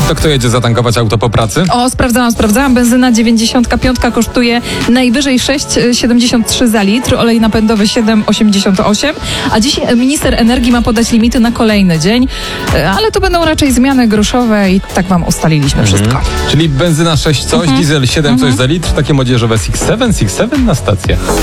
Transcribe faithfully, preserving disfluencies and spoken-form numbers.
To kto jedzie zatankować auto po pracy? O, sprawdzałam, sprawdzałam. Benzyna dziewięćdziesiąt pięć kosztuje najwyżej sześć siedemdziesiąt trzy za litr, olej napędowy siedem osiemdziesiąt osiem, a dziś minister energii ma podać limity na kolejny dzień, ale to będą raczej zmiany groszowe i tak wam ustaliliśmy Mhm. wszystko. Czyli benzyna sześć coś, Mhm. diesel siedem Mhm. coś za litr, takie młodzieżowe six siedem, six siedem na stację.